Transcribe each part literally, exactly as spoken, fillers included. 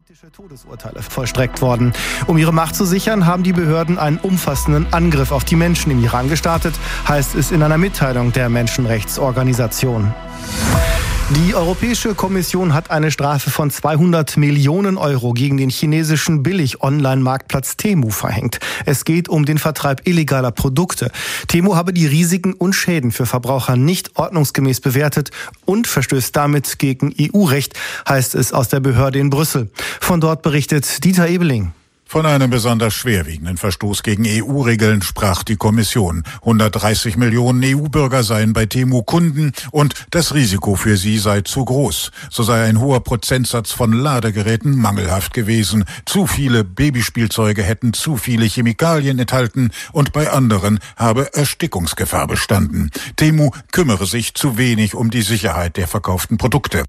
Politische Todesurteile vollstreckt worden. Um ihre Macht zu sichern, haben die Behörden einen umfassenden Angriff auf die Menschen im Iran gestartet, heißt es in einer Mitteilung der Menschenrechtsorganisation. Die Europäische Kommission hat eine Strafe von zweihundert Millionen Euro gegen den chinesischen Billig-Online-Marktplatz Temu verhängt. Es geht um den Vertreib illegaler Produkte. Temu habe die Risiken und Schäden für Verbraucher nicht ordnungsgemäß bewertet und verstößt damit gegen E U-Recht, heißt es aus der Behörde in Brüssel. Von dort berichtet Dieter Ebeling. Von einem besonders schwerwiegenden Verstoß gegen E U-Regeln sprach die Kommission. hundertdreißig Millionen E U-Bürger seien bei Temu Kunden und das Risiko für sie sei zu groß. So sei ein hoher Prozentsatz von Ladegeräten mangelhaft gewesen. Zu viele Babyspielzeuge hätten zu viele Chemikalien enthalten und bei anderen habe Erstickungsgefahr bestanden. Temu kümmere sich zu wenig um die Sicherheit der verkauften Produkte.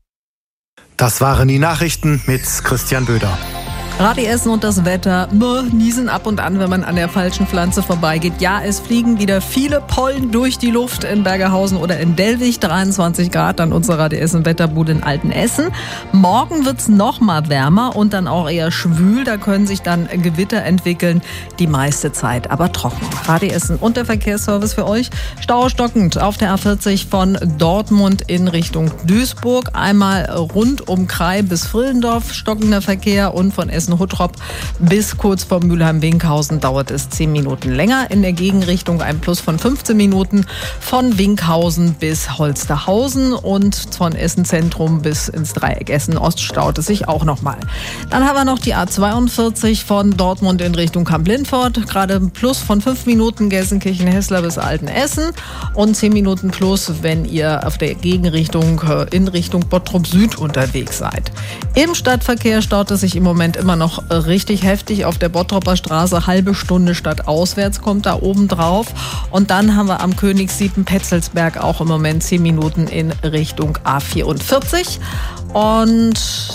Das waren die Nachrichten mit Christian Böder. Radio Essen und das Wetter. Bäh, niesen ab und an, wenn man an der falschen Pflanze vorbeigeht. Ja, es fliegen wieder viele Pollen durch die Luft in Bergerhausen oder in Dellwig. dreiundzwanzig Grad an unserer Radio Essen Wetterbude in Altenessen. Morgen wird's noch mal wärmer und dann auch eher schwül. Da können sich dann Gewitter entwickeln. Die meiste Zeit aber trocken. Radio Essen und der Verkehrsservice für euch. Stau stockend auf der A vierzig von Dortmund in Richtung Duisburg. Einmal rund um Krai bis Frillendorf stockender Verkehr und von Essen Huttrop bis kurz vor Mülheim-Winkhausen dauert es zehn Minuten länger. In der Gegenrichtung ein Plus von fünfzehn Minuten von Winkhausen bis Holsterhausen und von Essen Zentrum bis ins Dreieck Essen Ost staut es sich auch nochmal. Dann haben wir noch die A zweiundvierzig von Dortmund in Richtung Kamp-Lindfort. Gerade ein Plus von fünf Minuten Gelsenkirchen-Hessler bis Altenessen und zehn Minuten Plus, wenn ihr auf der Gegenrichtung in Richtung Bottrop Süd unterwegs seid. Im Stadtverkehr staut es sich im Moment immer noch richtig heftig auf der Bottroper Straße. Halbe Stunde stadtauswärts kommt da oben drauf. Und dann haben wir am Königssiepen-Petzelsberg auch im Moment zehn Minuten in Richtung A vierundvierzig. Und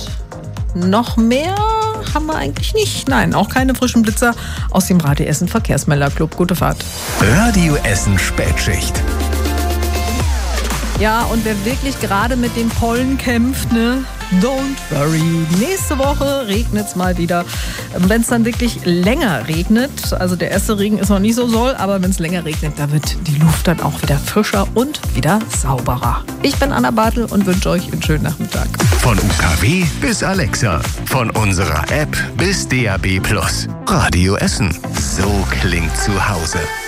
noch mehr haben wir eigentlich nicht. Nein, auch keine frischen Blitzer aus dem Radio Essen Verkehrsmelderclub. Gute Fahrt. Radio Essen Spätschicht. Ja, und wer wirklich gerade mit dem Pollen kämpft, ne? Don't worry. Nächste Woche regnet es mal wieder. Wenn es dann wirklich länger regnet, also der erste Regen ist noch nicht so soll, aber wenn es länger regnet, da wird die Luft dann auch wieder frischer und wieder sauberer. Ich bin Anna Bartel und wünsche euch einen schönen Nachmittag. Von U K W bis Alexa, von unserer App bis D A B Plus. Radio Essen. So klingt zu Hause.